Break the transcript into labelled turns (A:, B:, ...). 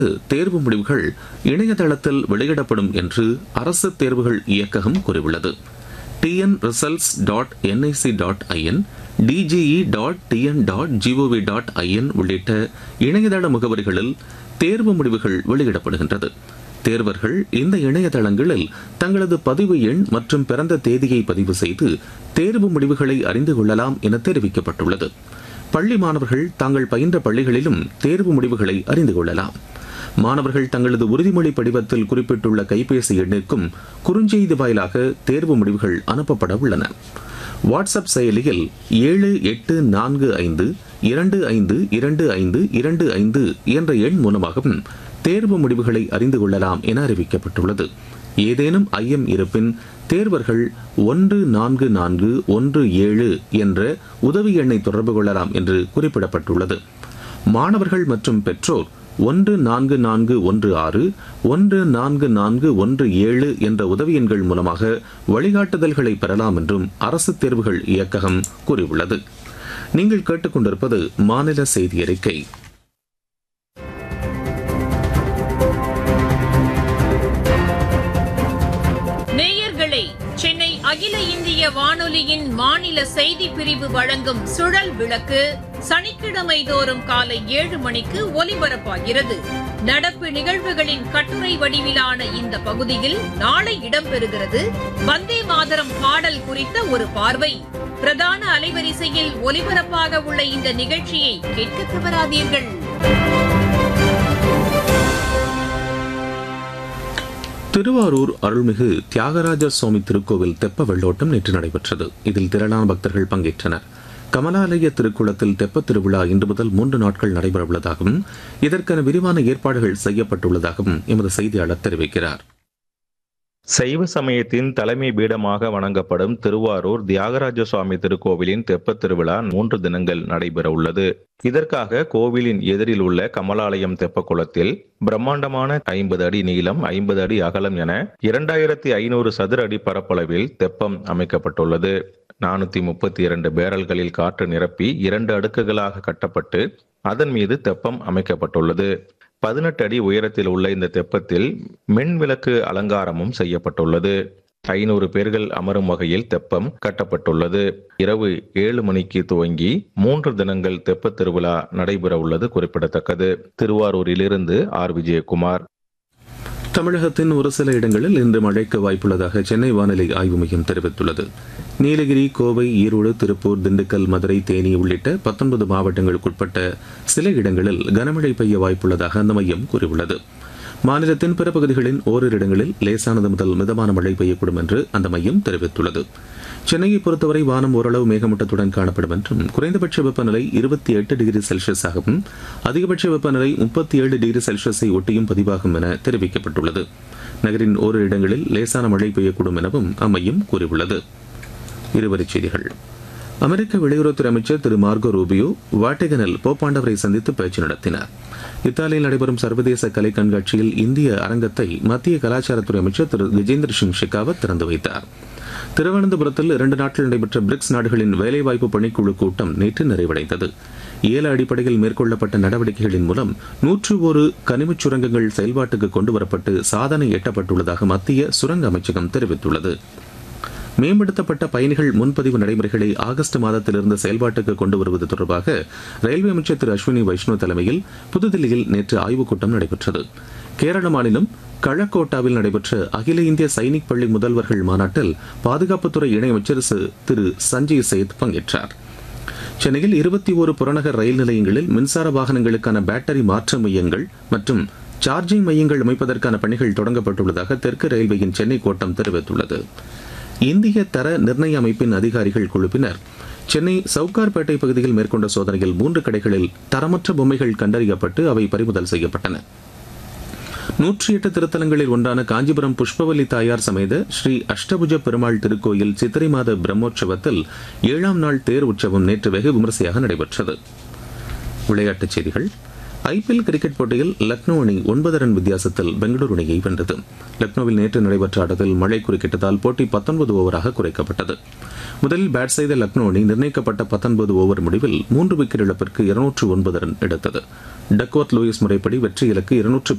A: தேர்வு முடிவுகள் இணையதளத்தில் வெளியிடப்படும் என்று அரசு தேர்வுகள் இயக்ககம் கூறியுள்ளது. tnresults.nic.in, dge.tn.gov.in உள்ளிட்ட இணையதள முகவரிகளில் தேர்வு முடிவுகள் வெளியிடப்படுகின்றது. தேர்வர்கள் இந்த இணையதளங்களில் தங்களது பதிவு எண் மற்றும் பிறந்த தேதியை பதிவு செய்து தேர்வு முடிவுகளை அறிந்து கொள்ளலாம் என தெரிவிக்கப்பட்டுள்ளது. பள்ளி மாணவர்கள் தாங்கள் பயின்ற பள்ளிகளிலும் தேர்வு முடிவுகளை அறிந்து கொள்ளலாம். மாணவர்கள் தங்களது உறுதிமொழி படிவத்தில் குறிப்பிட்டுள்ள கைபேசி எண்ணிற்கும் குறுஞ்செய்தி வாயிலாக தேர்வு முடிவுகள் அனுப்பப்பட உள்ளன. வாட்ஸ்அப் செயலியில் 7845252525 என்ற எண் மூலமாகவும் தேர்வு முடிவுகளை அறிந்து கொள்ளலாம் என அறிவிக்கப்பட்டுள்ளது. ஏதேனும் ஐயம் இருப்பின் தேர்வர்கள் 14417 என்ற உதவி எண்ணை தொடர்பு கொள்ளலாம் என்று குறிப்பிடப்பட்டுள்ளது. மாணவர்கள் மற்றும் பெற்றோர் 14416 14417 என்ற உதவி எண்கள் மூலமாக வழிகாட்டுதல்களை பெறலாம் என்றும் அரசு தேர்வுகள் இயக்ககம் கூறியுள்ளது. நீங்கள் கேட்டுக்கொண்டிருப்பது மாநில செய்தி அறிக்கை.
B: நேயர்களே, சென்னை அகில இந்திய வானொலியின் மாநில செய்தி பிரிவு வழங்கும் சுழல் விளக்கு சனிக்கிழமை தோறும் காலை 7 மணிக்கு ஒலிபரப்பாகிறது. நடப்பு நிகழ்வுகளின் கட்டுரை வடிவிலான இந்த பகுதியில் நாளை இடம்பெறுகிறது வந்தே மாதரம் பாடல் குறித்த ஒரு பார்வை. பிரதான அலைவரிசையில் ஒலிபரப்பாக உள்ள இந்த நிகழ்ச்சியை கேட்க தவறாதீர்கள்.
A: திருவாரூர் அருள்மிகு தியாகராஜர் சுவாமி திருக்கோவில் தெப்ப வெள்ளோட்டம் நேற்று நடைபெற்றது. இதில் திரளான பக்தர்கள் பங்கேற்றனர். கமலாலய திருக்குளத்தில் தெப்ப திருவிழா இன்று முதல் 3 நாட்கள் நடைபெறவுள்ளதாகவும் இதற்கென விரிவான ஏற்பாடுகள் செய்யப்பட்டுள்ளதாகவும் எமது செய்தியாளர் தெரிவிக்கிறார்.
C: சைவ சமயத்தின் தலைமை பீடமாக வணங்கப்படும் திருவாரூர் தியாகராஜ சுவாமி திருக்கோவிலின் தெப்பத் திருவிழா 3 தினங்கள் நடைபெற உள்ளது. இதற்காக கோவிலின் எதிரில் உள்ள கமலாலயம் தெப்ப குளத்தில் பிரம்மாண்டமான 50 அடி நீளம் 50 அடி அகலம் என 2500 சதுர அடி பரப்பளவில் தெப்பம் அமைக்கப்பட்டுள்ளது. 432 பேரல்களில் காற்று நிரப்பி 2 அடுக்குகளாக கட்டப்பட்டு அதன் மீது தெப்பம் அமைக்கப்பட்டுள்ளது. 18 அடி உயரத்தில் உள்ள இந்த தெப்பத்தில் மின் விளக்கு அலங்காரமும் செய்யப்பட்டுள்ளது. 500 பேர்கள் அமரும் வகையில் தெப்பம் கட்டப்பட்டுள்ளது. இரவு 7 மணிக்கு துவங்கி 3 தினங்கள் தெப்ப திருவிழா நடைபெற உள்ளது குறிப்பிடத்தக்கது. திருவாரூரிலிருந்து ஆர். விஜயகுமார்.
A: தமிழகத்தின் ஒரு சில இடங்களில் இன்று மழைக்கு வாய்ப்புள்ளதாக சென்னை வானிலை ஆய்வு மையம் தெரிவித்துள்ளது. நீலகிரி, கோவை, ஈரோடு, திருப்பூர், திண்டுக்கல், மதுரை, தேனி உள்ளிட்ட 19 மாவட்டங்களுக்குட்பட்ட சில இடங்களில் கனமழை பெய்ய வாய்ப்புள்ளதாக அந்த மையம் கூறியுள்ளது. மாநிலத்தின் பிற பகுதிகளின் ஓரிரு இடங்களில் லேசானது முதல் மிதமான மழை பெய்யக்கூடும் என்று அந்த மையம் தெரிவித்துள்ளது. சென்னையை பொறுத்தவரை வானம் ஓரளவு மேகமூட்டத்துடன் காணப்படும் என்றும் குறைந்தபட்ச வெப்பநிலை 28 டிகிரி செல்சியஸாகவும் அதிகபட்ச வெப்பநிலை 37 டிகிரி செல்சியஸை ஒட்டியும் பதிவாகும் என தெரிவிக்கப்பட்டுள்ளது. நகரின் ஓரிரு இடங்களில் லேசான மழை பெய்யக்கூடும் எனவும் அம்மையம் கூறியுள்ளது. இருவரிச் செய்திகள். அமெரிக்க வெளியுறவுத்துறை அமைச்சர் திரு மார்கோ ரூபியோ வாட்டிகனில் போப்பாண்டவரை சந்தித்து பேச்சு நடத்தினார். இத்தாலியில் நடைபெறும் சர்வதேச கலை கண்காட்சியில் இந்திய அரங்கத்தை மத்திய கலாச்சாரத்துறை அமைச்சர் திரு கஜேந்திர சிங் ஷெகாவத் திறந்து வைத்தார். திருவனந்தபுரத்தில் 2 நாட்கள் நடைபெற்ற பிரிக்ஸ் நாடுகளின் வேலைவாய்ப்பு பணிக்குழு கூட்டம் நேற்று நிறைவடைந்தது. ஏல அடிப்படையில் மேற்கொள்ளப்பட்ட நடவடிக்கைகளின் மூலம் 101 கனிமச் சுரங்கங்கள் செயல்பாட்டுக்கு கொண்டுவரப்பட்டு சாதனை எட்டப்பட்டுள்ளதாக மத்திய சுரங்க அமைச்சகம் தெரிவித்துள்ளது. மேம்படுத்தப்பட்ட பயணிகள் முன்பதிவு நடைமுறைகளை ஆகஸ்ட் மாதத்திலிருந்து செயல்பாட்டுக்கு கொண்டு வருவது தொடர்பாக ரயில்வே அமைச்சர் திரு அஸ்வினி வைஷ்ணவ் தலைமையில் புதுதில்லியில் நேற்று ஆய்வுக் கூட்டம் நடைபெற்றது. கேரள மாநிலம் கழக்கோட்டாவில் நடைபெற்ற அகில இந்திய சைனிக் பள்ளி முதல்வர்கள் மாநாட்டில் பாதுகாப்புத்துறை இணையமைச்சர் திரு சஞ்சய் சேத் பங்கேற்றார். சென்னையில் 21 புறநகர் ரயில் நிலையங்களில் மின்சார வாகனங்களுக்கான பேட்டரி மாற்று மையங்கள் மற்றும் சார்ஜிங் மையங்கள் அமைப்பதற்கான பணிகள் தொடங்கப்பட்டுள்ளதாக தெற்கு ரயில்வேயின் சென்னை கோட்டம் தெரிவித்துள்ளது. இந்திய தர நிர்ணய அமைப்பின் அதிகாரிகள் குழுவினர் சென்னை சவுகார்பேட்டை பகுதியில் மேற்கொண்ட சோதனையில் 3 கடைகளில் தரமற்ற பொம்மைகள் கண்டறியப்பட்டு அவை பறிமுதல் செய்யப்பட்டன. 108 திருத்தலங்களில் ஒன்றான காஞ்சிபுரம் புஷ்பவல்லி தாயார் சமேத ஸ்ரீ அஷ்டபுஜ பெருமாள் திருக்கோயில் சித்திரை மாத பிரம்மோற்சவத்தில் 7ஆம் நாள் தேர் உற்சவம் நேற்று வெகு விமரிசையாக நடைபெற்றது. விளையாட்டுச் செய்திகள். ஐபிஎல் கிரிக்கெட் போட்டியில் லக்னோ அணி 9 ரன் வித்தியாசத்தில் பெங்களூரு அணியை வென்றது. லக்னோவில் நேற்று நடைபெற்ற ஆட்டத்தில் மழை குறுக்கிட்டதால் போட்டி 19 ஓவராக குறைக்கப்பட்டது. முதலில் பேட் செய்த லக்னோ அணி நிர்ணயிக்கப்பட்ட 19 ஓவர் முடிவில் 3 விக்கெட் இழப்பிற்கு 209 ரன் எடுத்தது. டக்வர்த் லூயிஸ் முறைப்படி வெற்றி இலக்கு 200